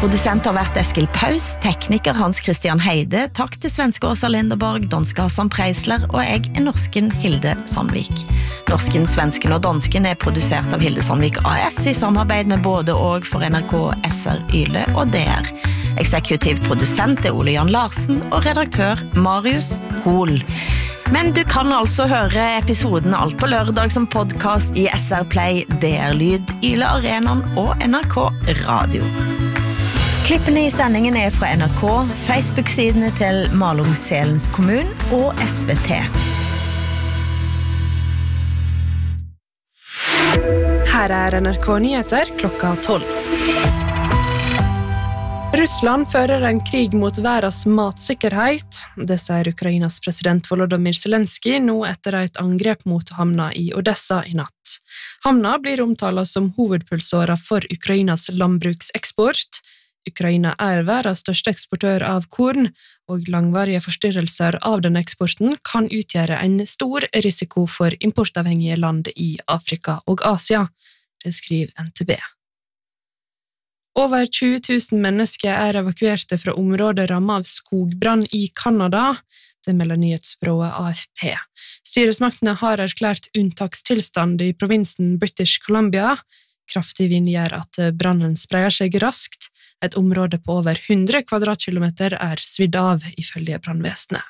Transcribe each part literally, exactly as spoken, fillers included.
Produsent har vært Eskil Paus, tekniker Hans Christian Heide, takk til svenske Åsa Linderborg, danske Hassan Preisler og jeg er norsken Hilde Sandvik. Norsken, svensken og dansken er produsert av Hilde Sandvik A S i samarbeid med både og for N R K, S R, Yle og D R. Eksekutiv produsent er Ole Jan Larsen og redaktør Marius Hol. Men du kan altså høre episoden alt på lørdag som podcast i S R Play, D R Lyd, Yle Arenan og N R K Radio. Klippene i sendingen er fra N R K, Facebook-sidene til Malung-Selens kommun og S V T. Her er N R K Nyheter klokka tolv. Russland fører en krig mot verdens matsikkerhet. Det sier Ukrainas president Volodymyr Zelensky nå etter et angrep mot havna i Odessa i natt. Havna blir omtalt som hovedpulsåra for Ukrainas landbrukseksport. Ukraina er verdens største eksportør av korn, og langvarige forstyrrelser av den eksporten kan utgjøre en stor risiko for importavhengige land i Afrika og Asia, det skriver N T B. Over tjue tusen mennesker er evakuerte fra områder rammet av skogbrann i Kanada, det melder nyhetsbyrået A F P. Styresmaktene har erklært unntakstilstand i provinsen British Columbia. Kraftig vind gjør at brannen spreier seg raskt. Et område på over hundre kvadratkilometer er svidd av, ifølge brannvesenet.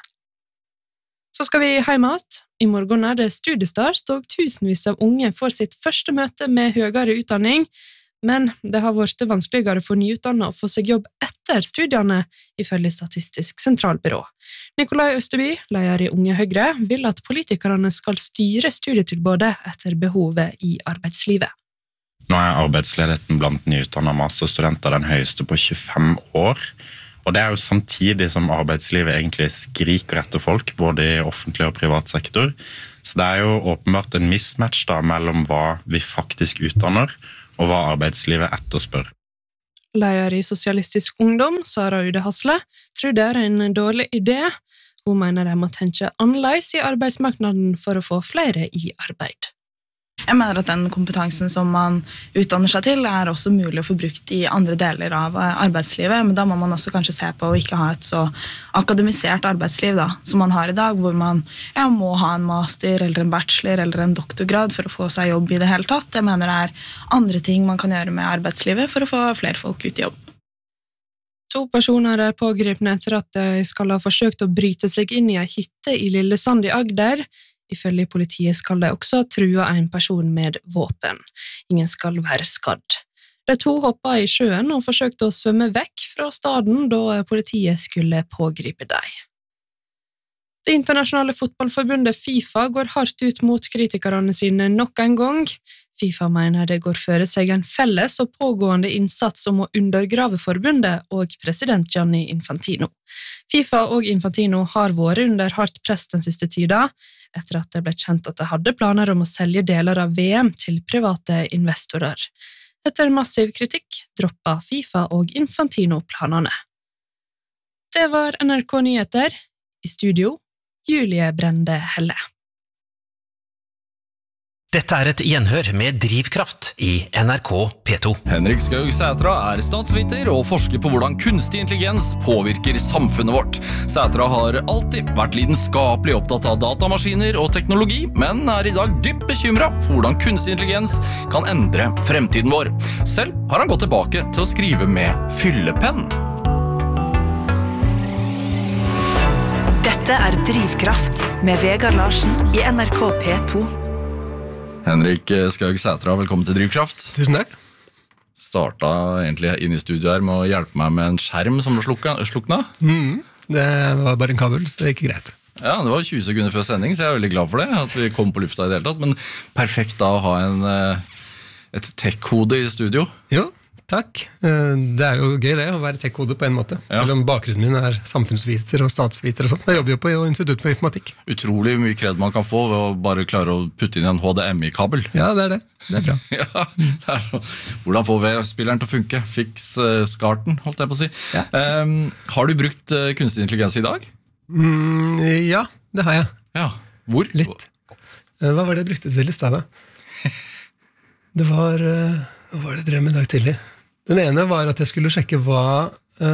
Så skal vi hjem igjen. I morgen er det studiestart, og tusenvis av unge får sitt første møte med høyere utdanning. Men det har vært vanskeligere for nyutdannede å få seg jobb etter studiene, ifølge Statistisk sentralbyrå. Nikolai Østerby, leder i Unge Høyre, vil at politikerne skal styre studietilbudet etter behovet i arbeidslivet. Nå er arbeidsledigheten blant nyutdannede masterstudenter den høyeste på tjuefem år, og det er jo samtidig som arbeidslivet egentlig skriker etter folk, både i offentlig og privat sektor. Så det er jo åpenbart en mismatch da, mellom hva vi faktisk utdanner, og hva arbeidslivet etterspør. Leder i Sosialistisk Ungdom, Sara Ude Hasle, tror det er en dårlig idé. Hun mener de må tenke annerledes i arbeidsmarkedet for å få flere i arbeid. Jeg mener at den kompetansen som man utdanner seg til er også mulig å få brukt i andre deler av arbeidslivet, men da må man også kanskje se på å ikke ha et så akademisert arbeidsliv da, som man har i dag, hvor man ja, må ha en master eller en bachelor eller en doktorgrad for å få seg jobb i det hele tatt. Jeg mener det er andre ting man kan gjøre med arbeidslivet for å få flere folk ut i jobb. To personer er pågripne etter at de skal ha forsøkt å bryte seg inn i en hytte i Lillesand i Agder. Ifølge politiet skal de også true en person med våpen. Ingen skal være skadd. De to hoppet i sjøen og forsøkte å svømme vekk fra staden da politiet skulle pågripe dem. Det internasjonale fotballforbundet FIFA går hardt ut mot kritikerne sine nok en gang. FIFA mener det går føre seg en felles og pågående innsats om å undergrave forbundet og president Gianni Infantino. FIFA og Infantino har vært under hardt press den siste tida, etter at det ble kjent at de hadde planer om å selge deler av V M til private investorer. Etter massiv kritikk droppet FIFA og Infantino planene. Det var N R K Nyheter. I studio, Julie Brende Helle. Dette er et gjenhør med drivkraft i N R K P to. Henrik Skaug Sætra er statsviter og forsker på hvordan kunstig intelligens påvirker samfunnet vårt. Sætra har alltid vært lidenskapelig opptatt av datamaskiner og teknologi, men er i dag dypt bekymret for hvordan kunstig intelligens kan endre fremtiden vår. Selv har han gått tilbake til å skrive med fyllepenn. Dette er Drivkraft med Vegard Larsen i N R K P to. Henrik Skaug Sætra, velkommen til Drivkraft. Tusen takk. Startet egentlig inn i studio her med å hjelpe meg med en skjerm som slukna. Mm, det var bare en kabel, så det gikk greit. Ja, det var tjue sekunder før sending, så jeg er veldig glad for det, at vi kom på lufta i det hele tatt. Men perfekt da å ha en, et tech-kode i studio. Jo, takk. Det er jo gøy det, å være tech-kode på en måte. Ja. Selv om bakgrunnen min er samfunnsviter og statsviter og sånt. Jeg jobber jo på Institutt for informatikk. Utrolig mye kred man kan få ved å bare klare å putte inn en H D M I-kabel. Ja, det er det. Det er bra. Ja, det er, hvordan får V-spilleren til å funke? Fiks uh, skarten, holdt jeg på å si. Ja. Um, har du brukt uh, kunstig intelligens i dag? Mm, ja, det har jeg. Ja, hvor? Litt. Uh, hva var det jeg brukte til i stedet? Det var, uh, hva var det jeg drev med i dag tidlig? Den ene var at jeg skulle sjekke hva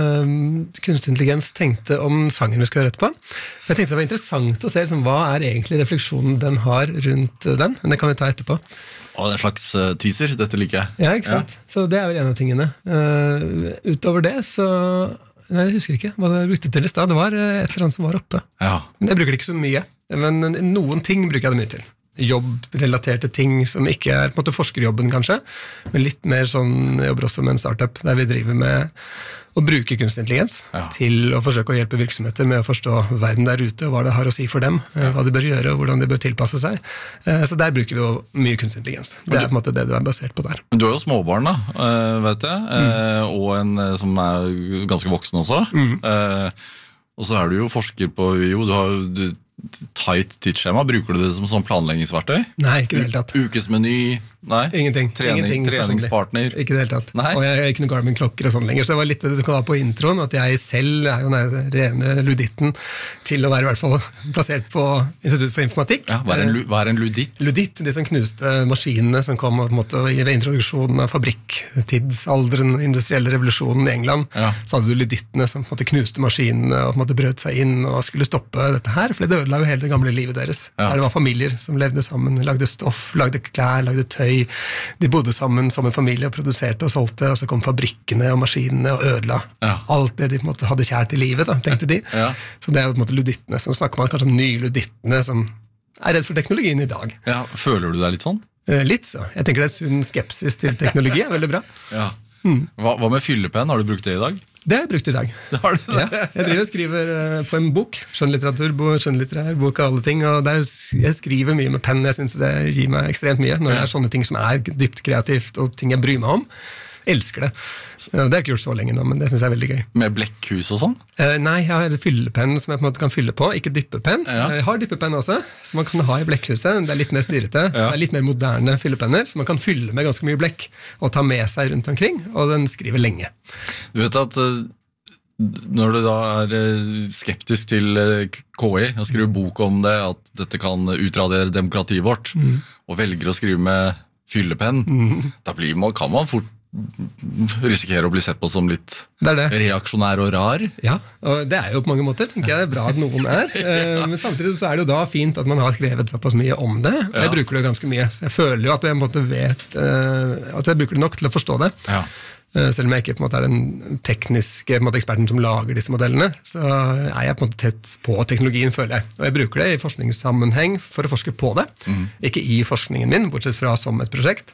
um, kunstig intelligens tenkte om sangen vi skal høre etterpå. Jeg tenkte det var interessant å se liksom, hva er egentlig refleksjonen den har rundt den, men det kan vi ta etterpå. Å, det er en slags uh, teaser, dette liker jeg. Ja, ikke sant? Ja. Så det er vel en av tingene. Uh, utover det så... Nei, jeg husker ikke hva jeg brukte til i sted. Det var et eller annet som var oppe. Ja. Men jeg bruker det ikke så mye, men noen ting bruker jeg det mye til. Jobbrelaterte ting som ikke er på en måte forskerjobben kanskje, men litt mer sånn, jeg jobber også med en startup der vi driver med å bruke kunstig intelligens ja. til å forsøke å hjelpe virksomheter med å forstå verden der ute, hva det har å si for dem, ja. hva de bør gjøre, og hvordan de bør tilpasse seg. Så der bruker vi jo mye kunstig intelligens. Det er på en måte det du er basert på der. Du har jo småbarn da, vet jeg, mm. og en som er ganske voksen også. Mm. Og så er du jo forsker på U I O, du har jo tight tidsskjema, bruker du det som sånn planleggingsverktøy? Nei, ikke det hele tatt. Ukesmeny? Nei? Ingenting. Trening, Ingenting treningspartner? Ikke det hele tatt. Nei? Og jeg har ikke noen Garmin-klokker og sånn lenger, så det var litt det du kan ha på introen, at jeg selv er jo den rene luditten til å være i hvert fall plassert på Institutt for informatikk. Ja, hva er en, hva er en luditt? Luditt, de som knuste maskinene som kom på en måte, ved introduksjonen av fabrikk-tidsalderen, industrielle revolusjonen i England, ja. Så hadde du ludittene som på en måte knuste maskinene og på en måte brøt seg inn og skulle stoppe dette her, for det ødela jo hele det gamle livet deres. Ja. Der det var familier som levde sammen, lagde stoff, lagde klær, lagde tøy. De bodde sammen som en familie og produserte og solgte, og så kom fabrikkene og maskinene og ødela ja. alt det de på en måte hadde kjært i livet, da, tenkte de. Ja. Så det er jo på en måte ludittene, så snakker man kanskje om nye ludittene som er redd for teknologien i dag. Ja, føler du deg litt sånn? Litt så. Jeg tenker det er sunn skepsis til teknologi, er veldig bra. Ja. Hmm. Hva, hva med fyllepenn? Har du brukt det i dag? Det har jeg brukt i dag. Det har du det? Ja, jeg driver og skriver på en bok, skjønnlitteratur, skjønnlitterær bok og alle ting, og der jeg skriver mye med penn. Jeg synes det gir meg ekstremt mye, når det er sånne ting som er dypt kreativt, og ting jeg bryr meg om. Jeg elsker det. Det har jeg ikke gjort så lenge nå, men det synes jeg er veldig gøy. Med blekkhus og sånn? Eh, nei, jeg har fyllepenn som jeg på en måte kan fylle på, ikke dyppepenn. Ja. Jeg har dyppepenn også, som man kan ha i blekkhuset. Det er litt mer styrete, ja. Det er litt mer moderne fyllepenner, så man kan fylle med ganske mye blekk, og ta med seg rundt omkring, og den skriver lenge. Du vet at når du da er skeptisk til K I, og skriver bok om det, at dette kan utradere demokratiet vårt, mm. og velger å skrive med fyllepenn, mm. da blir man, kan man fort risikerer å bli sett på som litt det det. reaksjonær og rar. Ja, og det er jo på mange måter, tenker jeg det er bra at noen er. Men samtidig så er det jo da fint at man har skrevet såpass mye om det, og jeg ja. bruker det ganske mye. Så jeg føler jo at jeg på en måte vet at jeg bruker det nok til å forstå det. Ja. Selv om jeg ikke på en måte er den tekniske på en måte, eksperten som lager disse modellene, så er jeg på en måte tett på teknologien, føler jeg. Og jeg bruker det i forskningssammenheng for å forske på det. Mm. Ikke i forskningen min, bortsett fra som et prosjekt.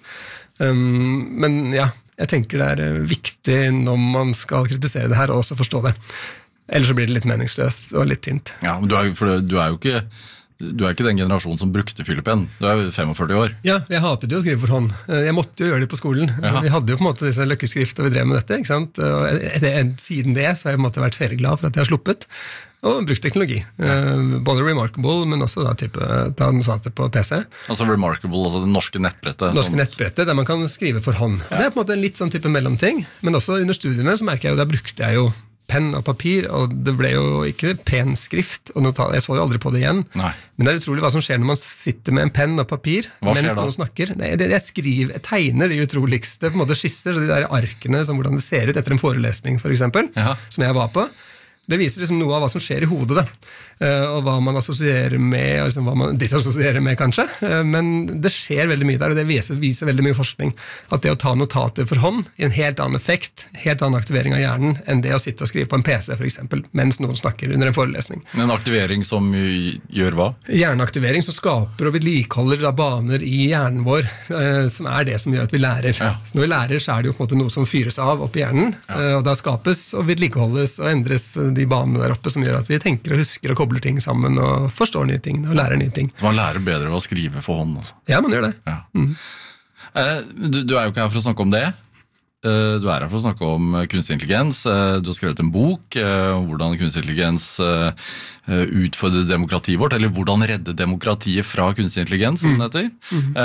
Um, men ja, jeg tenker det er viktig når man skal kritisere det her, og også forstå det. Ellers så blir det litt meningsløst og litt tynt. Ja, men du er, for du er jo ikke... Du er ikke den generasjonen som brukte fyllepenn. Du er jo førtifem år. Ja, jeg hatet jo å skrive for hånd. Jeg måtte jo gjøre det på skolen. Ja. Vi hadde jo på en måte disse løkkeskrift, og vi drev med dette, ikke sant? Og siden det så har jeg på en måte vært veldig glad for at jeg har sluppet og brukt teknologi. Ja. Både Remarkable, men også da type, da den sa det på P C. Altså Remarkable, altså det norske nettbrettet. Norske som... nettbrettet, der man kan skrive for hånd. Ja. Det er på en måte en litt sånn type mellomting, men også under studiene så merker jeg jo, der brukte jeg jo penn og papir, og det ble jo ikke pen skrift, og jeg så jo aldri på det igjen. Nei. Men det er utrolig hva som skjer når man sitter med en penn og papir mens noen snakker. Jeg, skriver, jeg tegner de utroligste på en måte skisser, så de der arkene som hvordan det ser ut etter en forelesning, for eksempel, ja. Som jeg var på. Det viser liksom noe av hva som skjer i hodet, da. Og hva man assosierer med, og liksom hva man disassosierer med, kanskje. Men det skjer veldig mye der, og det viser, viser veldig mye forskning. At det å ta notater for hånd gir en helt annen effekt, helt annen aktivering av hjernen, enn det å sitte og skrive på en P C, for eksempel, mens noen snakker under en forelesning. En aktivering som gjør hva? Hjerneaktivering som skaper og vedlikeholder da baner i hjernen vår, som er det som gjør at vi lærer. Ja. Så når vi lærer, så er det jo på en måte noe som fyres av opp i hjernen, ja. Og da skapes og vedlikeholdes og endres de banene der oppe som gjør at vi tenker og husker og kobler ting sammen og forstår nye ting og lærer nye ting. Så man lærer bedre å skrive for hånd også. Ja, man gjør det. Ja. Mm. Du, du er jo ikke her for å snakke om det. Du er her for å snakke om kunstig intelligens. Du har skrevet en bok om hvordan kunstig intelligens utfordrer demokratiet vårt, eller hvordan redde demokratiet fra kunstig intelligens, som det heter.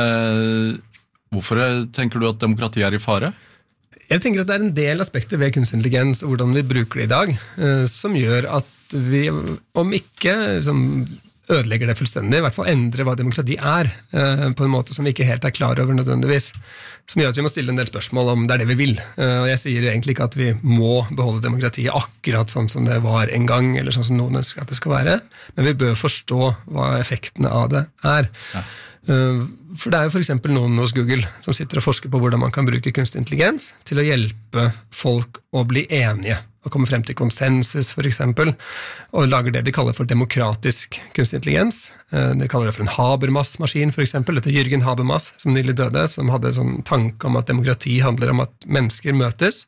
Mm. Hvorfor tenker du at demokratiet er i fare? Jeg tenker at det er en del aspekter ved kunstig intelligens og hvordan vi bruker det i dag, som gjør at vi, om ikke liksom, ødelegger det fullstendig, i hvert fall endre hva demokrati er, på en måte som vi ikke helt er klar over nødvendigvis, som gjør at vi må stille en del spørsmål om det er det vi vil. Og jeg sier egentlig ikke at vi må beholde demokratiet akkurat sånn som det var en gang, eller sånn som noen ønsker at det skal være, men vi bør forstå hva effektene av det er. Ja. For det er jo for eksempel noen hos Google som sitter og forsker på hvordan man kan bruke kunstig intelligens til å hjelpe folk å bli enige, og komme frem til konsensus for eksempel, og lager det de kaller for demokratisk kunstig intelligens. De kaller det for en Habermas-maskin for eksempel. Dette er Jürgen Habermas, som nylig døde, som hadde en sånn tanke om at demokrati handler om at mennesker møtes,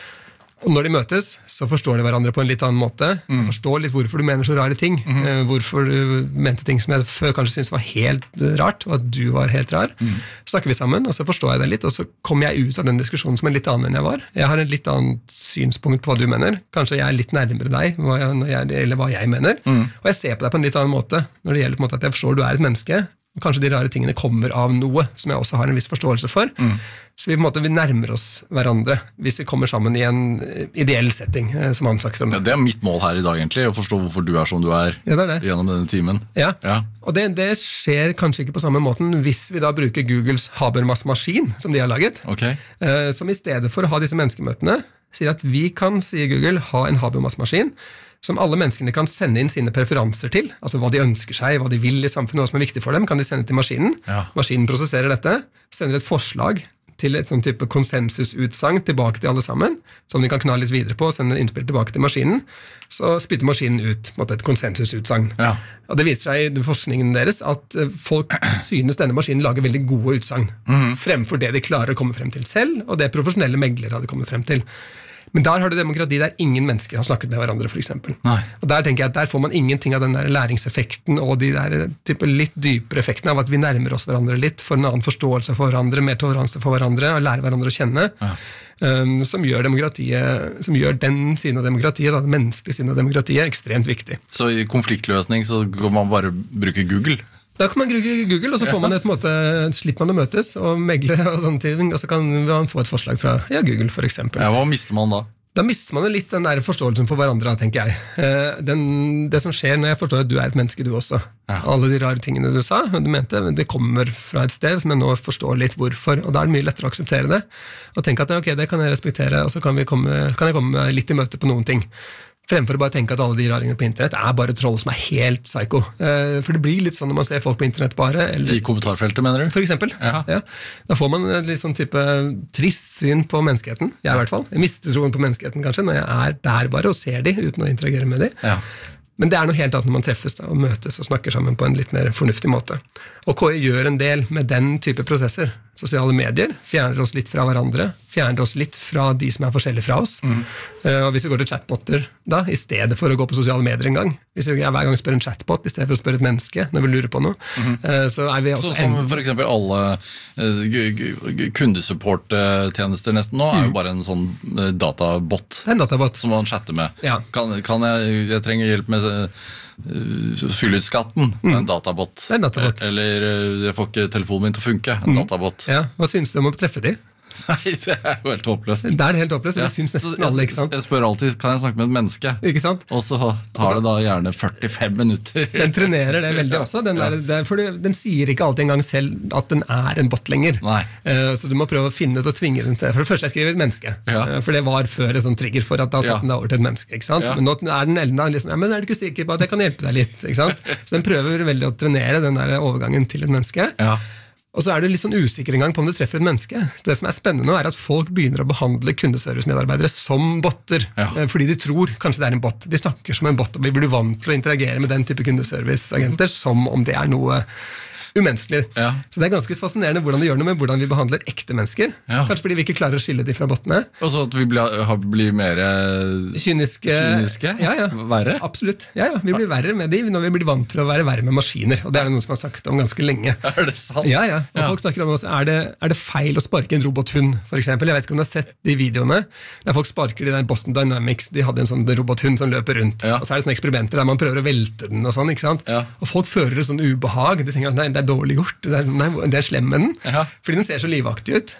og når de møtes, så forstår de hverandre på en litt annen måte. Mm. Forstår litt hvorfor du mener så rare ting. Mm. Hvorfor du mente ting som jeg før kanskje syntes var helt rart, og at du var helt rar. Mm. Så snakker vi sammen, og så forstår jeg det litt, og så kommer jeg ut av den diskusjonen som er litt annen enn jeg var. Jeg har en litt annet synspunkt på hva du mener. Kanskje jeg er litt nærmere deg, hva jeg, eller hva jeg mener. Mm. Og jeg ser på deg på en litt annen måte, når det gjelder på en måte at jeg forstår du er et menneske, og kanskje de rare tingene kommer av noe som jeg også har en viss forståelse for. Mm. Så vi, på en måte, vi nærmer oss hverandre hvis vi kommer sammen i en ideell setting, som han snakker om. Ja, det er mitt mål her i dag egentlig, å forstå hvorfor du er som du er, ja, det er det. Gjennom denne timen. Ja, ja. Og det, det skjer kanskje ikke på samme måten hvis vi da bruker Googles Habermas-maskin, som de har laget, okay. Som i stedet for å ha disse menneskemøtene, sier at vi kan, sier Google, ha en Habermas-maskin, som alle menneskene kan sende inn sine preferanser til, altså hva de ønsker seg, hva de vil i samfunnet, hva som er viktig for dem, kan de sende til maskinen. Ja. Maskinen prosesserer dette, sender et forslag til et sånn type konsensusutsagn tilbake til alle sammen, som de kan knall litt videre på og sende innspill tilbake til maskinen, så spytter maskinen ut måtte, et konsensusutsagn. Ja. Og det viser seg i forskningen deres at folk synes denne maskinen lager veldig gode utsagn, mm-hmm. fremfor det de klarer å komme frem til selv, og det profesjonelle meglere hadde kommet frem til. Men der har du demokrati der ingen mennesker har snakket med hverandre, for eksempel. Nei. Og der tenker jeg at der får man ingenting av den der læringseffekten og de der type litt dypere effektene av at vi nærmer oss hverandre litt, får en annen forståelse for hverandre, mer toleranse for hverandre, og lærer hverandre å kjenne, ja. um, som gjør demokratiet, som gjør den siden av demokratiet, da, den menneskelige siden av demokratiet, ekstremt viktig. Så i konfliktløsning så kan man bare bruke Google? Da kan man bruke Google, og så får man et måte, slipper man å møtes og megle og sånne ting, og så kan man få et forslag fra ja, Google for eksempel. Ja, hva mister man da? Da mister man litt den der forståelsen for hverandre, tenker jeg. Den, det som skjer når jeg forstår at du er et menneske, du også. Ja. Alle de rare tingene du sa, du mente, det kommer fra et sted som jeg nå forstår litt hvorfor, og da er det mye lettere å akseptere det, og tenke at ok, det kan jeg respektere, og så kan, vi komme, kan jeg komme litt i møte på noen ting. Fremfor å bare tenke at alle de raringene på internett er bare troll som er helt psyko. For det blir litt sånn når man ser folk på internett bare. Eller, I kommentarfeltet, mener du? For eksempel. Ja. Ja. Da får man en litt sånn type trist syn på menneskeheten, jeg i hvert fall. Jeg mister troen på menneskeheten kanskje, når jeg er der bare og ser de uten å interagere med de. Ja. Men det er noe helt annet når man treffes da, og møtes og snakker sammen på en litt mer fornuftig måte. Og K I gjør en del med den type prosesser. Sosiale medier fjerner oss litt fra hverandre, fjerner oss litt fra de som er forskjellige fra oss. Mm. Og hvis vi går til chatboter da, i stedet for å gå på sosiale medier en gang, hvis jeg hver gang spør en chatbot i stedet for å spørre et menneske når vi lurer på noe, mm. så er vi også... Så, som for eksempel alle kundesupport-tjenester nesten nå, er jo bare en sånn databot, en databot. Som man chatter med. Ja. Kan, kan jeg, jeg trenger hjelp med fylle ut skatten, mm. en databot. En databot. Eller jeg får ikke telefonen min til å funke, en mm. databot. Ja. Hva synes du om å treffe de? Nei, det er jo helt håpløst. Det er helt håpløst, ja. Det synes nesten alle, ikke sant? Jeg spør alltid, kan jeg snakke med et menneske? Ikke sant? Og så tar det da gjerne førtifem minutter. Den trenerer det veldig også, den, der, der, for den sier ikke alltid engang selv at den er en bot lenger. Nei. Uh, så du må prøve å finne ut og tvinge den til. For det første jeg skriver et menneske, ja. uh, for det var før en sånn trigger for at da satt ja. Den da over til et menneske, ikke sant? Ja. Men nå er den enda liksom, ja, men er du ikke sikker på at jeg kan hjelpe deg litt, ikke sant? Så den prøver veldig å trenere den der overgangen til et menneske. Ja. Og så er du litt sånn usikker en gang på om du treffer et menneske. Det som er spennende nå er at folk begynner å behandle kundeservice-medarbeidere som botter, ja. Fordi de tror kanskje det er en bot. De snakker som en bot, og vi blir vant til å interagere med den type kundeservice-agenter som om det er noe umenneskelig. Ja. Så det er ganske fascinerende hvordan de gjør noe med hvordan vi behandler ekte mennesker. Ja. Kanskje fordi vi ikke klarer å skille de fra bottene. Og så at vi blir, blir mer kyniske. kyniske? Ja, ja. Verre? Absolutt. Ja, ja. Vi blir verre med de når vi blir vant til å være verre med maskiner. Og det er det noen som har sagt om ganske lenge. Er det sant? Ja, ja. Og ja. Folk snakker om også, er det, er det feil å sparke en robothund, for eksempel? Jeg vet ikke om du har sett de videoene der folk sparker de der Boston Dynamics, de hadde en sånn robothund som løper rundt. Ja. Og så er det sånne eksperimenter der man prøver å velte den og sånn, ikke sant? Ja. Og folk føler et sånn ubehag. De tenker at nei, det er dårlig gjort, det er, nei, det er slem med den, ja. Fordi den ser så livaktig ut.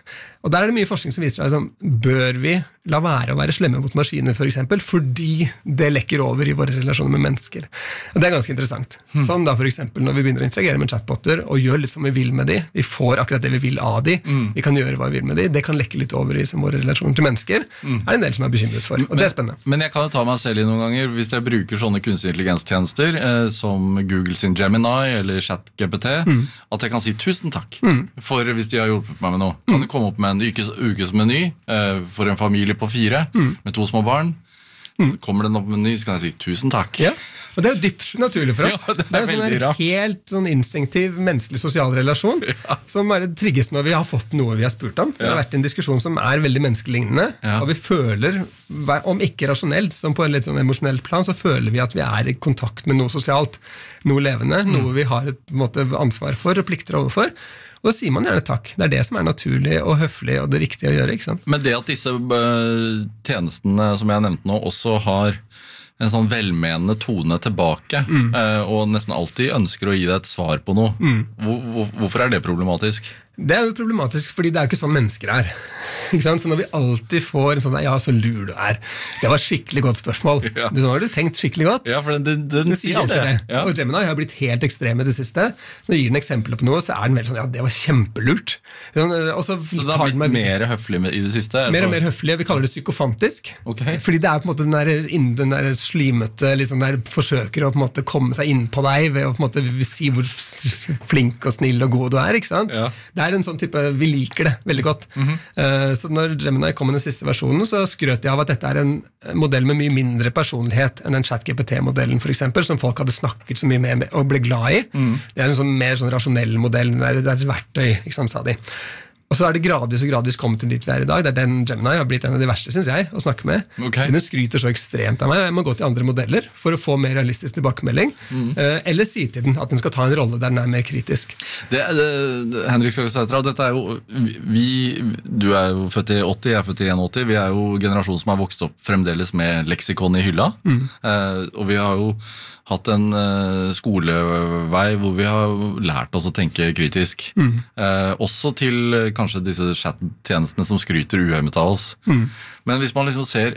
Og der er det mye forskning som viser liksom, bør vi la være å være slemme mot maskiner for eksempel, fordi det lekker over i våre relasjoner med mennesker. Og det er ganske interessant. Mm. Sånn da for eksempel når vi begynner å interagere med chatbotter og gjør litt som vi vil med de, vi får akkurat det vi vil av de, mm. vi kan gjøre hva vi vil med de, det kan lekke litt over i liksom, våre relasjoner til mennesker, mm. er det en del som er bekymret for, og men, det er spennende. Men jeg kan jo ta meg selv i noen ganger, hvis jeg bruker sånne kunstig intelligenstjenester eh, som Google sin Gemini eller ChatGPT, mm. at jeg kan si tusen takk mm. for hvis de har hjulpet meg med noe. Kan du komme opp med en ukes, ukesmeny eh, for en familie på fire mm. med to små barn? Mm. Kommer det opp med en ny, så kan jeg si tusen takk. Ja, og det er jo dypt naturlig for oss. Ja, det er, det er jo sånn en helt sånn instinktiv menneskelig sosial relasjon ja. Som bare trigges når vi har fått noe vi har spurt om. Ja. Det har vært en diskusjon som er veldig menneskelignende, ja. Og vi føler, om ikke rasjonelt, som på en litt sånn emosjonell plan, så føler vi at vi er i kontakt med noe sosialt, noe levende, mm. noe vi har et måte, ansvar for og plikter overfor. Og da sier man gjerne takk. Det er det som er naturlig og høflig og det riktige å gjøre, ikke sant? Men det at disse uh, tjenestene som jeg nevnte nå også har en sånn velmenende tone tilbake, mm. uh, og nesten alltid ønsker å gi deg et svar på noe. Mm. Hvor, hvor, hvorfor er det problematisk? Det er jo problematisk, fordi det er jo ikke sånn mennesker er. Ikke sant? Så når vi alltid får en sånn, ja, så lur du er. Det var skikkelig godt spørsmål. Ja. Du har du tenkt skikkelig godt. Ja, for den, den, den, den sier alltid det. det. Ja. Og Gemini har blitt helt ekstrem i det siste. Når jeg gir den eksempler på noe, så er den veldig sånn, ja, det var kjempelurt. Og så, så det har blitt meg, mer høflig i det siste? Mer og mer høflig. Vi kaller det psykofantisk. Okay. Fordi det er på en måte den der, den der slimete, liksom der forsøker å på en måte komme seg inn på deg ved å på en måte si hvor flink og snill og god du er, ikke sant? Ja. Det er en sånn type, vi liker det veldig godt. Mm-hmm. uh, så når Gemini kom med den siste versjonen, så skrøt jeg av at dette er en modell med mye mindre personlighet enn den ChatGPT-modellen for eksempel, som folk hadde snakket så mye med og ble glad i. Mm. Det er en sånn mer sånn rasjonell modell, det er, det er et verktøy, ikke sant, sa de. Og så er det gradvis og gradvis kommet til dit vi er i dag. Det er den Gemini har blitt en av de verste, synes jeg, å snakke med. Okay. Den skryter så ekstremt av meg. Jeg må gå til andre modeller for å få mer realistisk tilbakemelding, mm. eller si til den at den skal ta en rolle der den er mer kritisk. Det, det, Henrik Skjøgstætra, dette er jo, vi, du er jo født i åtti, jeg er født i åttien, vi er jo generasjon som har vokst opp fremdeles med leksikon i hylla, mm. eh, og vi har jo hatt en uh, skolevei hvor vi har lært oss å tenke kritisk. Mm. Eh, også til uh, kanskje disse chat-tjenestene som skryter uhemmet av oss. Mm. Men hvis man liksom ser,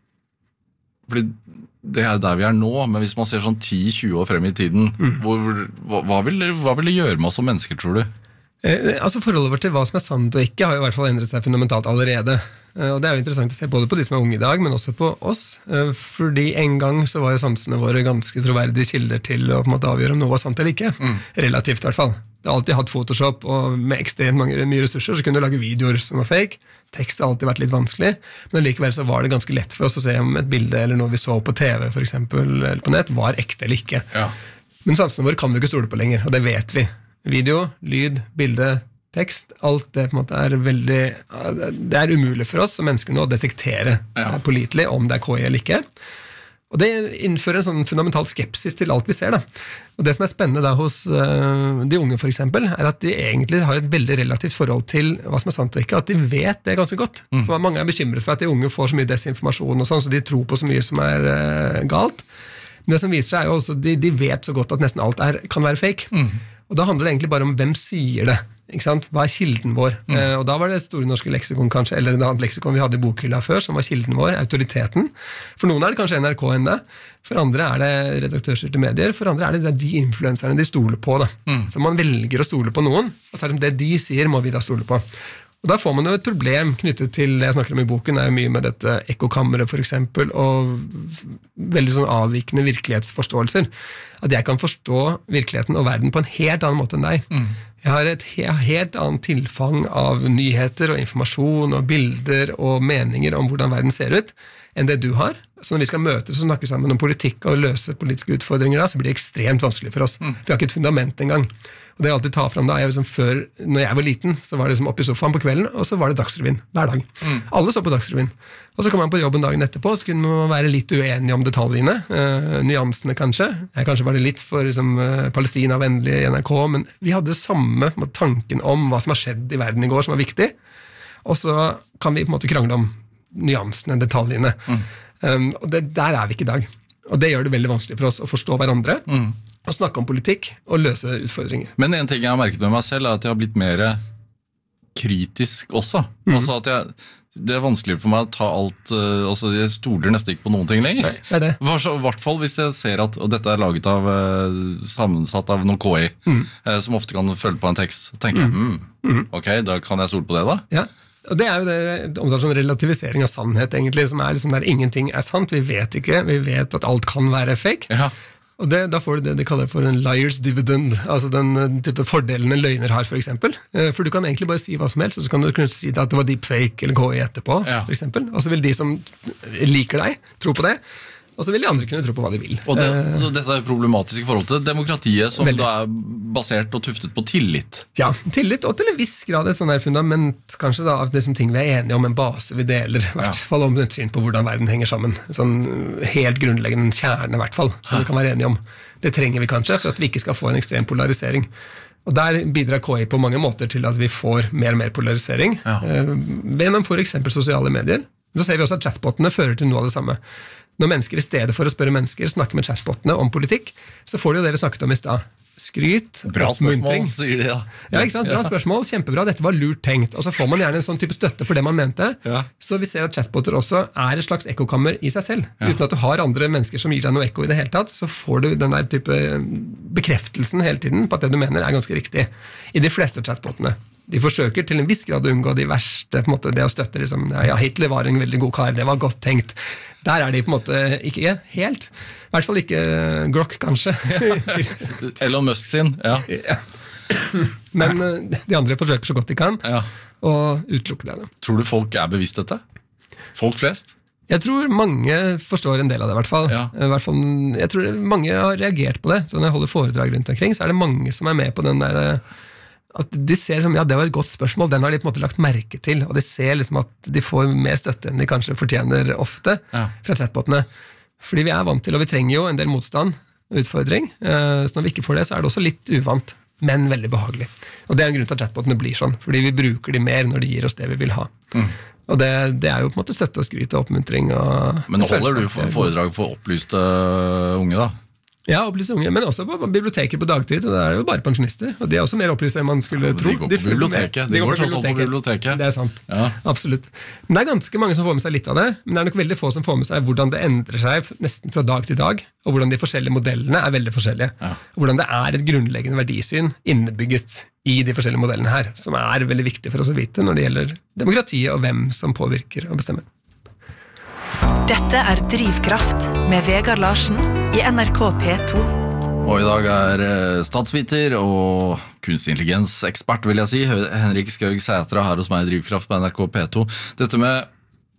fordi det er der vi er nå, men hvis man ser sånn ti til tjue år frem i tiden, mm. hvor, hva, hva, vil, hva vil det gjøre med oss som mennesker, tror du? Eh, altså Forholdet vårt til hva som er sant og ikke har jo i hvert fall endret seg fundamentalt allerede. Eh, og det er jo interessant å se både på de som er unge i dag, men også på oss. Eh, fordi en gang så var jo sansene våre ganske troverdige kilder til å på en måte avgjøre om noe var sant eller ikke. Mm. Relativt i hvert fall. Det har alltid hatt Photoshop, og med ekstremt mange, mye ressurser så kunne du lage videoer som var fake. Tekst har alltid vært litt vanskelig, men likevel så var det ganske lett for oss å se om et bilde eller noe vi så på T V for eksempel, eller på nett, var ekte eller ikke. Ja. Men sansene våre kan vi ikke stole på lenger, og det vet vi. Video, lyd, bilde, tekst, alt det på en måte er veldig, det er umulig for oss som mennesker nå å detektere ja. Pålitelig om det er K I eller ikke. Og det innfører en sånn fundamental skepsis til alt vi ser. Da. Og det som er spennende da hos uh, de unge for eksempel, er at de egentlig har et veldig relativt forhold til hva som er sant og ikke, at de vet det ganske godt. Mm. For mange er bekymret for at de unge får så mye desinformasjon og sånn, så de tror på så mye som er uh, galt. Men det som viser seg er jo også, de, de vet så godt at nesten alt er, kan være fake. Mm. Og da handler det egentlig bare om hvem sier det. Ikke sant? Hva er kilden vår? Mm. Eh, og da var det Store norske leksikon kanskje, eller det annet leksikon vi hadde i bokhylla før, som var kilden vår, autoriteten. For noen er det kanskje N R K enda, for andre er det redaktørstyrte medier, for andre er det, det er de influenserne de stoler på. Da. Mm. Så man velger å stole på noen, og så er det det de sier må vi da stole på. Og da får man jo et problem knyttet til det jeg snakker om i boken, er jo mye med dette ekkokammeret for eksempel, og veldig sånn avvikende virkelighetsforståelser. At jeg kan forstå virkeligheten og verden på en helt annen måte enn deg. Mm. Jeg har et he- helt annet tilfang av nyheter og informasjon og bilder og meninger om hvordan verden ser ut, enn det du har. Så når vi skal møtes og snakke sammen om politikk og løse politiske utfordringer da, så blir det ekstremt vanskelig for oss. Mm. Vi har ikke et fundament engang. Og det jeg alltid tar frem da, er jo som før, når jeg var liten, så var det liksom oppe i sofaen på kvelden, og så var det Dagsrevyen hver dag. Mm. Alle så på Dagsrevyen. Og så kom man på jobben dagen etterpå, så kunne man være litt uenige om detaljene, eh, nyansene kanskje. Jeg kanskje var det litt for liksom, eh, Palestina-vennlig i N R K, men vi hadde samme tanken om hva som har skjedd i verden i går, som var viktig. Og så kan vi på en måte krangle om nyansene, detaljene. Mm. Um, og det, der er vi ikke i dag. Og det gjør det veldig vanskelig for oss å forstå hverandre, mm. og snakke om politikk og løse utfordringer. Men en ting jeg har merket med meg selv er at jeg har blitt mer kritisk også. Mm. Altså at jeg, det er vanskeligere for meg å ta alt, uh, altså jeg stoler nesten ikke på noen ting lenger. Nei, det er det. I hvert fall hvis jeg ser at, og dette er laget av, uh, sammensatt av noen K I, mm. uh, som ofte kan følge på en tekst, så tenker mm. jeg, mm, ok, da kan jeg stole på det da. Ja. Og det er jo det omtalt som relativisering av sannhet, egentlig, som er liksom der ingenting er sant, vi vet ikke, vi vet at alt kan være fake. Ja. Og det, da får du det de kaller for en liar's dividend, altså den type fordelen en løgner har, for eksempel. For du kan egentlig bare si hva som helst, og så kan du kunne si at det var deepfake eller K I etterpå, ja. for eksempel. Og så vil de som liker deg, tro på det, og så vil de andre kunne tro på hva de vil. Og det, uh, dette er problematisk i forhold til demokratiet, som da er basert og tuftet på tillit. Ja, tillit, og til en viss grad et sånt her fundament, kanskje da, av det som ting vi er enige om, en base vi deler, i hvert fall om et syn på hvordan verden henger sammen. Sånn helt grunnleggende kjerne, i hvert fall, som vi kan være enige om. Det trenger vi kanskje, for at vi ikke skal få en ekstrem polarisering. Og der bidrar K I på mange måter til at vi får mer og mer polarisering, ja. uh, gjennom for eksempel sosiale medier. Så ser vi også at chatbotene fører til noe av det samme. Når mennesker i stedet for å spørre mennesker snakker med chatbotene om politikk, så får de jo det vi snakket om i sted. Skryt, bra spørsmål, sier de, ja. Ja, ikke sant? Bra spørsmål, kjempebra, dette var lurt tenkt. Og så får man gjerne en sånn type støtte for det man mente. Ja. Så vi ser at chatboter også er et slags ekkokammer i seg selv. Ja. Uten at du har andre mennesker som gir deg noe ekko i det hele tatt, så får du den der type bekreftelsen hele tiden på at det du mener er ganske riktig. I de fleste chatbotene. De forsøker til en viss grad å unngå de verste, på en måte, det å støtte liksom, ja, Hitler var en veldig god kar, det var godt tenkt. Der er de på en måte ikke helt. I hvert fall ikke Grok, kanskje. Elon Musk sin, ja. Ja. Men de andre forsøker så godt de kan, ja. Og utelukke det. Da. Tror du folk er bevisst dette? Folk flest? Jeg tror mange forstår en del av det, i hvert fall. Ja. I hvert fall jeg tror mange har reagert på det. Så når jeg holder foredrag rundt omkring, så er det mange som er med på den der at de ser som, ja, det var et godt spørsmål, den har de på en måte lagt merke til, og de ser liksom at de får mer støtte enn de kanskje fortjener ofte ja. Fra chatbotene. Fordi vi er vant til, og vi trenger jo en del motstand og utfordring, så når vi ikke får det, så er det også litt uvant, men veldig behagelig. Og det er en grunn til at chatbotene blir sånn, fordi vi bruker de mer når de gir oss det vi vil ha. Mm. Og det, det er jo på en måte støtte og skryt og oppmuntring. Og men holder du for foredrag for opplyste unge da? Ja, opplyste unge, men også på biblioteker på dagtid, og det er jo bare pensjonister, og de er også mer opplyste enn man skulle tro. De går på biblioteket, de går tross alt på biblioteket. Det er sant, ja. Absolutt. Men det er ganske mange som får med seg litt av det, men det er nok veldig få som får med seg hvordan det endrer seg nesten fra dag til dag, og hvordan de forskjellige modellene er veldig forskjellige, ja. Og hvordan det er et grunnleggende verdisyn innebygget i de forskjellige modellene her, som er veldig viktig for oss å vite når det gjelder demokratiet og hvem som påvirker og bestemmer. Dette er Drivkraft med Vegard Larsen i N R K P to. Og i dag er statsviter og kunstig intelligensekspert, vil jeg si, Henrik Skaug Sætra her hos meg i Drivkraft på N R K P to. Dette med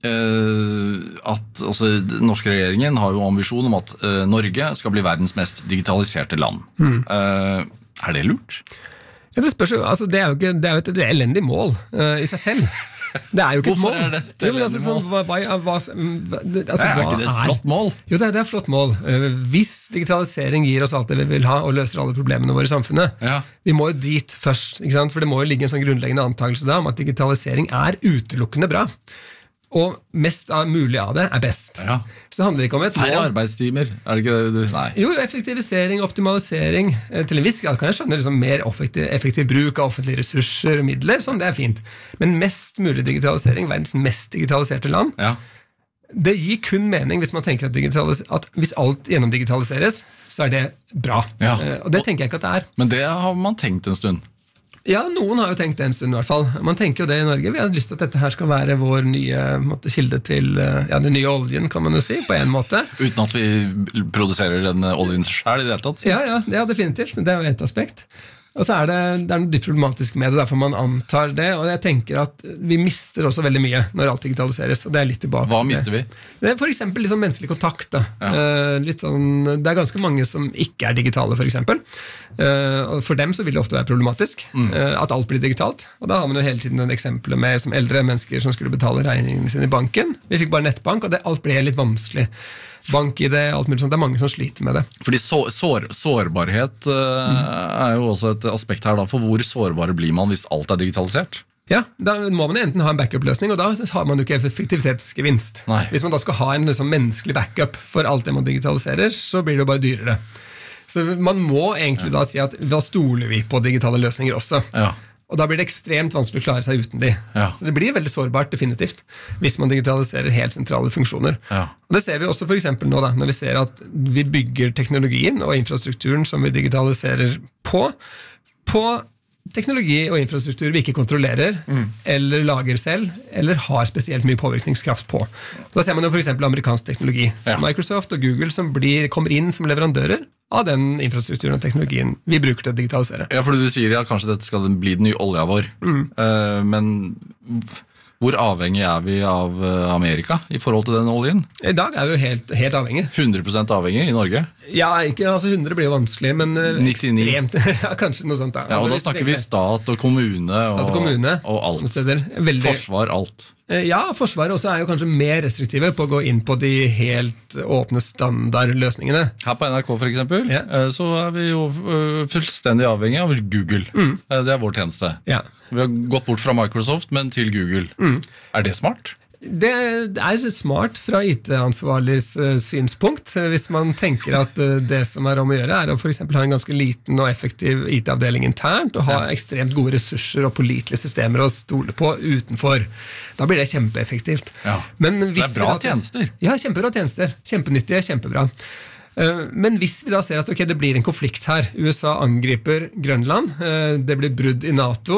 eh, at altså, den norske regjeringen har jo ambisjon om at eh, Norge skal bli verdens mest digitaliserte land. Mm. Eh, er det lurt? Ja, det spørs jo, altså, det er jo, ikke, det er jo et elendig mål uh, i seg selv. Det er jo ikke et mål. Hvorfor er det et elendig altså, sånn, hva, hva, hva, altså, er ikke det et flott mål? Jo, det er, det er et flott mål. Uh, hvis digitalisering gir oss alt det vi vil ha og løser alle problemene våre i samfunnet, ja. Vi må jo dit først, ikke sant? For det må jo ligge en sånn grunnleggende antagelse da, om at digitalisering er utelukkende bra. Og mest av mulig av det er best. Ja. Så det handler ikke om et færre arbeidstimer, er det ikke det du... Nei. Jo, effektivisering, optimalisering. Til en viss grad kan jeg skjønne liksom, mer effektiv, effektiv bruk av offentlige ressurser og midler, sånn, det er fint. Men mest mulig digitalisering, verdens mest digitaliserte land, ja. Det gir kun mening hvis man tenker at, at hvis alt gjennomdigitaliseres, så er det bra. Ja. Og det tenker jeg ikke at det er. Men det har man tenkt en stund. Ja, noen har jo tenkt det en stund i hvert fall. Man tenker jo det i Norge. Vi har lyst til at dette her skal være vår nye måte, kilde til ja, den nye oljen, kan man jo si, på en måte. Uten at vi produserer den oljen selv i det hele tatt? Ja, ja, ja, definitivt. Det er jo et aspekt. Og så er det, det er noe dypt problematisk med det, derfor man antar det, og jeg tenker at vi mister også veldig mye når alt digitaliseres, og det er litt tilbake. Hva mister vi? Det er for eksempel litt sånn menneskelig kontakt. Da. Ja. Uh, litt sånn, det er ganske mange som ikke er digitale, for eksempel. Uh, og for dem så vil det ofte være problematisk mm. uh, at alt blir digitalt, og da har man jo hele tiden en eksempel med som eldre mennesker som skulle betale regningene sine i banken. Vi fikk bare nettbank, og det, alt ble litt vanskelig. Bank-ID, alt mulig sånt. Det er mange som sliter med det. Fordi så, sår, sårbarhet uh, mm. er jo også et aspekt her da, for hvor sårbare blir man hvis alt er digitalisert? Ja, da må man enten ha en backup-løsning, og da har man jo ikke effektivitetsgevinst. Nei. Hvis man da skal ha en liksom, menneskelig backup for alt det man digitaliserer, så blir det jo bare dyrere. Så man må egentlig ja. Da si at da stoler vi på digitale løsninger også. Ja. Og da blir det ekstremt vanskelig å klare seg uten de. Ja. Så det blir veldig sårbart, definitivt, hvis man digitaliserer helt sentrale funksjoner. Ja. Og det ser vi også for eksempel nå, da, når vi ser at vi bygger teknologien og infrastrukturen som vi digitaliserer på, på teknologi og infrastruktur vi ikke kontrollerer, mm. eller lager selv, eller har spesielt mye påvirkningskraft på. Da ser man jo for eksempel amerikansk teknologi. Ja. Microsoft og Google som blir, kommer inn som leverandører av den infrastrukturen og teknologien vi bruker til å digitalisere. Ja, for du sier at kanskje dette skal bli den nye olja vår, mm. uh, men hvor avhengig er vi av Amerika i forhold til den oljen? I dag er vi jo helt, helt avhengig. hundre prosent avhengig i Norge? Ja, ikke, altså hundre blir jo vanskelig, men nittini ekstremt. Ja, kanskje noe sånt da. Ja, og altså, da snakker vi stat og kommune, stat og, kommune og, og alt. Veldig, Forsvar, alt. Ja, Forsvaret også er jo kanskje mer restriktive på å gå inn på de helt åpne standardløsningene. Her på N R K for eksempel, ja. så er vi jo fullstendig avhengig av Google. Mm. Det er vår tjeneste. Ja. Vi har gått bort fra Microsoft, men til Google. Mm. Er det smart? Det er smart fra I T-ansvarligs synspunkt, hvis man tenker at det som er om å gjøre er å for eksempel ha en ganske liten og effektiv I T-avdeling internt, og ha ja. ekstremt gode ressurser og pålitelige systemer å stole på utenfor. Da blir det kjempeeffektivt. Ja. Men hvis det er bra da, tjenester. Ja, kjempebra tjenester. Kjempenyttige, kjempebra. Men hvis vi da ser at okay, det blir en konflikt her, U S A angriper Grønland, det blir brudd i NATO,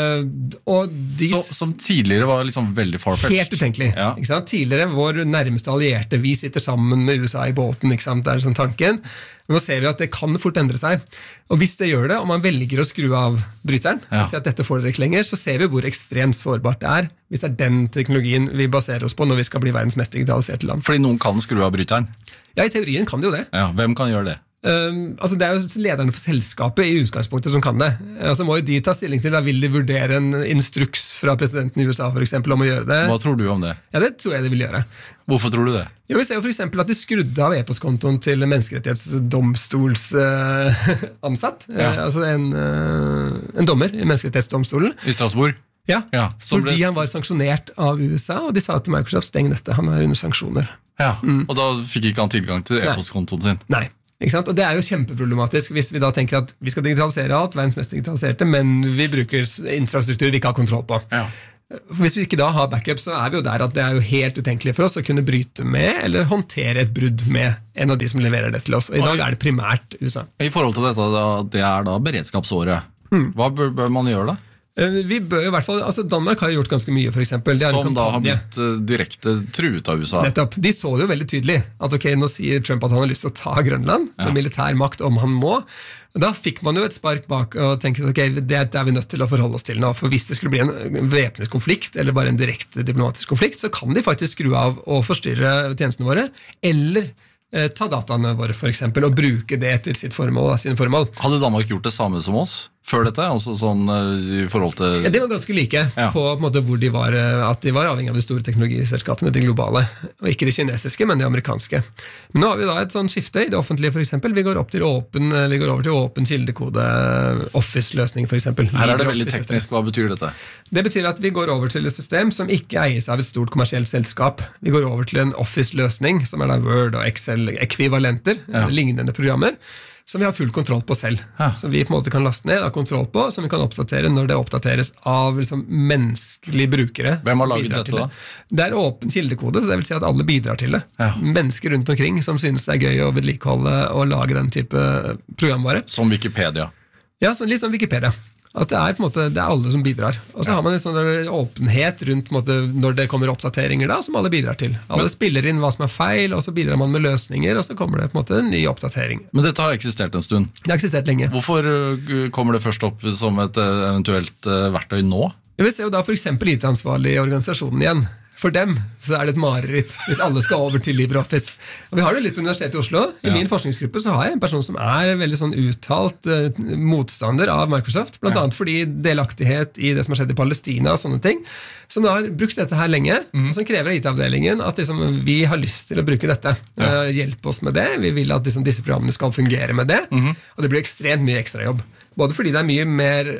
og de... Så, som tidligere var liksom veldig farfetched. Helt utenkelig. Ja. Ikke sant? Tidligere, vår nærmeste allierte, vi sitter sammen med U S A i båten, ikke sant? Det er sånn tanken. Men nå ser vi at det kan fort endre seg. Og hvis det gjør det, og man velger å skru av bryteren, ja. Si at dette får dere ikke lenger, så ser vi hvor ekstremt sårbart det er, hvis det er den teknologien vi baserer oss på når vi skal bli verdens mest digitaliserte land. Fordi noen kan skru av bryteren? Ja, i teorien kan det jo det. Ja, hvem kan gjøre det? Um, altså det er jo lederne for selskapet i utgangspunktet som kan det. Altså må jo de ta stilling til, da vil de vurdere en instruks fra presidenten i U S A for eksempel om å gjøre det. Hva tror du om det? Ja, det tror jeg de vil gjøre. Hvorfor tror du det? Jo, vi ser jo for eksempel at de skrudde av e-postkontoen til menneskerettighetsdomstols uh, ansatt. Ja. Uh, altså en, uh, en dommer i menneskerettighetsdomstolen. I Strasbourg? Ja, ja fordi ble... han var sanksjonert av U S A, og de sa til Microsoft, steng dette, han er under sanksjoner. Ja, mm. Og da fikk ikke han tilgang til e-postkontoen sin? Nei, ikke sant? Og det er jo kjempeproblematisk hvis vi da tenker at vi skal digitalisere alt, verdens mest digitaliserte, men vi bruker infrastruktur vi ikke har kontroll på. Ja. Hvis vi ikke da har backup, så er vi jo der at det er jo helt utenkelig for oss å kunne bryte med eller håndtere et brudd med en av de som leverer det til oss. Og i dag er det primært U S A. I forhold til dette, det er da beredskapsåret. Mm. Hva bør, bør man gjøre da? Vi bør jo I hvert fall, altså Danmark har jo gjort ganske mye for eksempel. Som da har blitt uh, direkte truet av U S A. Nettopp. De så det jo veldig tydelig at ok, nå sier Trump at han har lyst til å ta Grønland ja. Med militær makt om han må. Da fikk man jo et spark bak og tenkte ok, det er vi nødt til å forholde oss til nå. For hvis det skulle bli en væpnet konflikt eller bare en direkte diplomatisk konflikt, så kan de faktisk skru av og forstyrre tjenestene våre, eller eh, ta dataene våre for eksempel, og bruke det til sitt formål, sine formål. Hadde Danmark gjort det samme som oss? Før dette, altså sånn i forhold til... Ja, de var ganske like ja. På, på en måte, hvor de var, at de var avhengig av de store teknologiselskapene, de globale, og ikke de kinesiske, men de amerikanske. Men nå har vi da et sånn skifte i det offentlige for eksempel. Vi går, opp til åpen, vi går over til åpen kildekode Office-løsning for eksempel. Her er det veldig teknisk, hva betyr dette? Det betyr at vi går over til et system som ikke eies av et stort kommersielt selskap. Vi går over til en Office-løsning, som er da Word og Excel-ekvivalenter, ja. Lignende programmer, som vi har full kontroll på selv. Ja. Som vi på en måte kan laste ned, ha kontroll på, som vi kan oppdatere når det oppdateres av liksom, menneskelige brukere. Hvem har laget dette da? Det. det er åpen kildekode, så det vil si at alle bidrar til det. Ja. Mennesker rundt omkring som synes det er gøy å vedlikeholde og lage den type programvare. Som Wikipedia? Ja, så litt som Wikipedia. At det er, på en måte, det er alle som bidrar. Og så ja. Har man en sånn åpenhet rundt på en måte, når det kommer oppdateringer da, som alle bidrar til. Alle Men, spiller inn hva som er feil, og så bidrar man med løsninger, og så kommer det på en måte en ny oppdatering. Men dette har eksistert en stund. Det har eksistert lenge. Hvorfor kommer det først opp som et eventuelt verktøy nå? Vi ser jo da for eksempel I T-ansvarlig i organisasjonen igjen. For dem så er det et mareritt hvis alle skal over til LibreOffice. Og vi har det litt på Universitetet I Oslo. I ja. Min forskningsgruppe så har jeg en person som er veldig sånn uttalt uh, motstander av Microsoft, blant ja. Annet fordi delaktighet I det som har skjedd I Palestina og sånne ting, som da har brukt dette her lenge, mm. og som krever I T-avdelingen at liksom, vi har lyst til å bruke dette. Ja. Uh, hjelpe oss med det. Vi vil at liksom, disse programmene skal fungere med det. Mm. Og det blir ekstremt mye ekstra jobb. Både fordi det er mye mer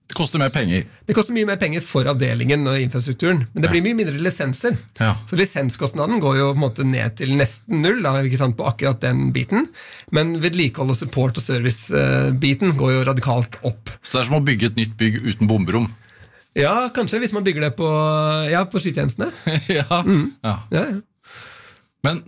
Det koster mer penger. Det koster mye mer penger for avdelingen og infrastrukturen, men det blir mye mindre lisenser. Ja. Så lisenskostnaden går jo på en måte ned til nesten null da, ikke sant, på akkurat den biten, men vedlikehold og support og service-biten går jo radikalt opp. Så det er som å bygge et nytt bygg uten bomberom? Ja, kanskje hvis man bygger det på, ja, på skytjenestene. ja. Mm. ja. Ja, ja. Men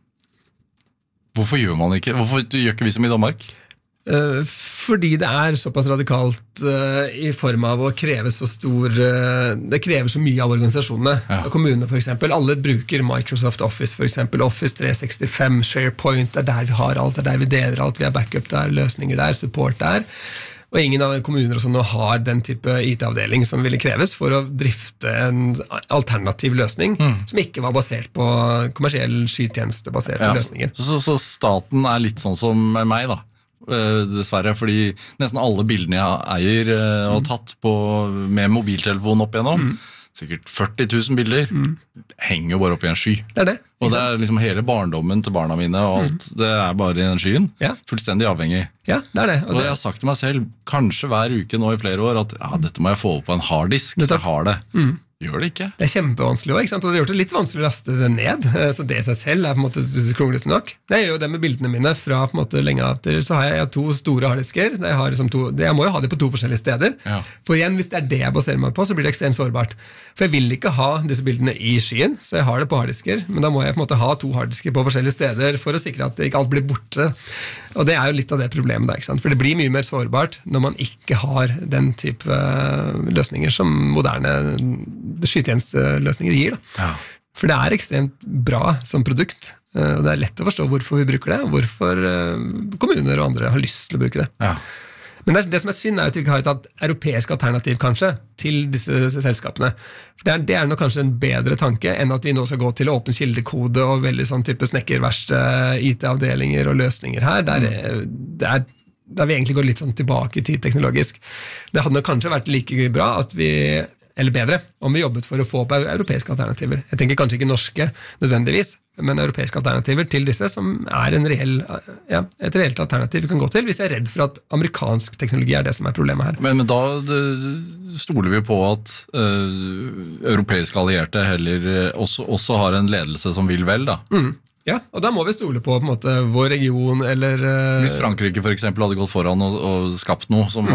hvorfor gjør man ikke, hvorfor gjør ikke vi som i Danmark? Uh, fordi det er såpass radikalt uh, i form av å kreve så stor uh, det krever så mye av organisasjonene ja. Av kommunene for eksempel, alle bruker Microsoft Office for eksempel, Office tre sekstifem, SharePoint, det er der vi har alt, det er der vi deler alt, vi har backup der, løsninger der, support der, og ingen av kommuner og sånn har den type I T-avdeling som ville kreves for å drifte en alternativ løsning mm. som ikke var basert på kommersiell skytjenestebaserte ja. Løsninger. Så, så staten er litt sånn som meg da? Dessverre, fordi nesten alle bildene jeg eier og har tatt på, med mobiltelefon opp igjennom, mm. sikkert førti tusen bilder, mm. henger jo bare opp i en sky. Det er det. Og det er liksom hele barndommen til barna mine, og alt, mm. det er bare i den skyen. Ja. Fullstendig avhengig. Ja, det er det. Og, og det... jeg har sagt til meg selv, kanskje hver uke nå i flere år, at ja, dette må jeg få opp på en harddisk, så jeg har det. Mm. Gjør det ikke. Det er kjempevanskelig også, ikke sant? Og det har gjort det litt vanskelig å laste det ned, så det I seg selv er på en måte kronglete nok. Det gjør jo det med bildene mine fra på en måte lenge etter, så har jeg to store harddisker, jeg, har liksom to, jeg må jo ha det på to forskjellige steder, ja. For igjen, hvis det er det jeg baserer meg på, så blir det ekstremt sårbart. For jeg vil ikke ha disse bildene I skyen, så jeg har det på harddisker, men da må jeg på en måte ha to harddisker på forskjellige steder for å sikre at ikke alt blir borte. Og det er jo litt av det problemet der, ikke sant? For det blir mye mer sårbart når man ikke har den type løsninger som moderne skytjenesteløsninger gir. Da. Ja. For det er ekstremt bra som produkt, og det er lett å forstå hvorfor vi bruker det, og hvorfor kommuner og andre har lyst til å bruke det. Ja. Men det, det som er synd er at vi ikke har et europeisk alternativ kanskje til disse selskapene. For det er, det er nok kanskje en bedre tanke enn at vi nå skal gå til åpen kildekode og veldig sånn type snekkerverste I T-avdelinger og løsninger her. Der, det er, der vi egentlig går litt sånn tilbake i tid teknologisk. Det hadde nok kanskje vært like bra at vi eller bedre, om vi jobbet for å få opp europeiske alternativer. Jeg tenker kanskje ikke norske nødvendigvis, men europeiske alternativer til disse som er en reell, ja, et reelt alternativ vi kan gå til, hvis jeg er redd for at amerikansk teknologi er det som er problemet her. Men, men da stoler vi på at uh, europeiske allierte heller også, også har en ledelse som vil vel da? Mm. Ja, og da må vi stole på, på en måte, vår region, eller... Uh... Hvis Frankrike for eksempel hadde gått foran og, og skapt noe som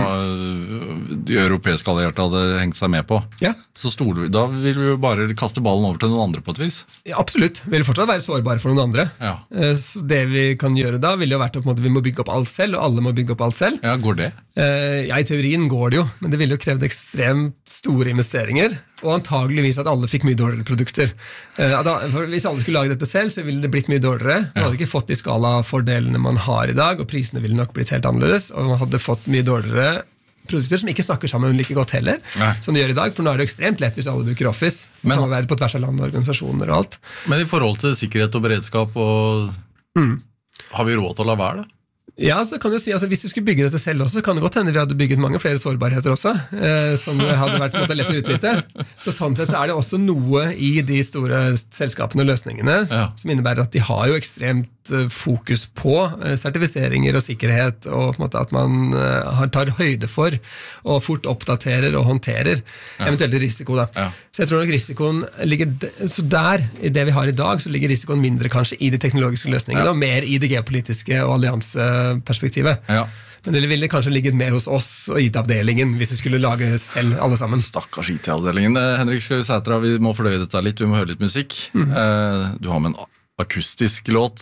mm. de europeiske allierte hadde hengt seg med på, ja. Så stoler vi, da vil vi jo bare kaste ballen over til noen andre på et vis. Ja, absolutt. Vi vil fortsatt være sårbare for noen andre. Ja. Uh, så det vi kan gjøre da, vil jo være at måte, vi må bygge opp alt selv, og alle må bygge opp alt selv. Ja, går det? Uh, ja, i teorien går det jo, men det ville jo krevd ekstremt store investeringer, og antageligvis at alle fikk mye dårligere produkter. Uh, da, hvis alle skulle lage dette selv, så ville det blitt mye dårligere. Man hadde ikke fått de skalafordelene man har i dag, og prisene ville nok blitt helt annerledes, og man hadde fått mye dårligere produkter som ikke snakker sammen like godt heller, Nei. Som de gjør i dag, for nå er det ekstremt lett hvis alle bruker Office, men, samarbeid på tvers av land og organisasjoner og alt. Men i forhold til sikkerhet og beredskap, og, mm. har vi råd til å la være det? Ja, så kan du si, altså, hvis vi skulle bygge dette selv også, så kan det godt hende vi hadde bygget mange flere sårbarheter også, eh, som hadde vært måte, lett å utnytte. Så sånn sett så er det også noe i de store selskapene og løsningene, ja. Som innebærer at de har jo ekstremt fokus på sertifiseringer og sikkerhet, og på en måte at man tar høyde for og fort oppdaterer og håndterer ja. Eventuelt risiko. Da. Ja. Så jeg tror nok risikoen ligger så der, i det vi har i dag, så ligger risikoen mindre kanskje i de teknologiske løsningene, ja. Og mer i det geopolitiske og allianseperspektivet. Ja. Men det ville kanskje ligget mer hos oss og I T-avdelingen hvis vi skulle lage selv alle sammen. Stakkars I T-avdelingen. Henrik Skau Sætra, vi må fordøye dette litt, vi må høre litt musikk. Mm. Du har med en akustisk låt,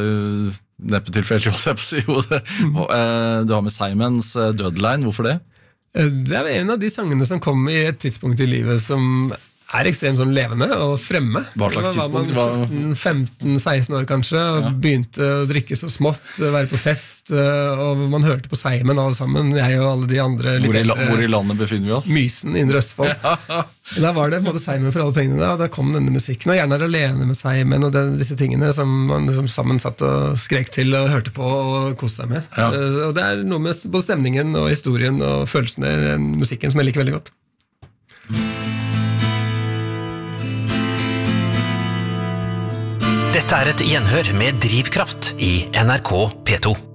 neppe tilfeldig, holdt jeg på å si. Du har med Simons Dødeline, hvorfor det? Det er en av de sangene som kom i et tidspunkt i livet som er ekstremt sånn levende og fremme. Hva slags tidspunkt? femten seksten år kanskje, og ja. Begynte å drikke så smått, være på fest, og man hørte på Simon alle sammen, jeg og alle de andre litt hvor i, eldre, hvor i landet befinner vi oss? Mysen, Indre Østfold. Ja. Da var det på en måte Simon for alle pengene, og da kom denne musikken, og gjerne er alene med Simon, og den, disse tingene som man liksom sammen satt og skrek til og hørte på og koste seg med. Ja. Og det er noe med både stemningen og historien og følelsene i den musikken som jeg liker veldig godt. Dette er et gjenhør med Drivkraft i N R K P to.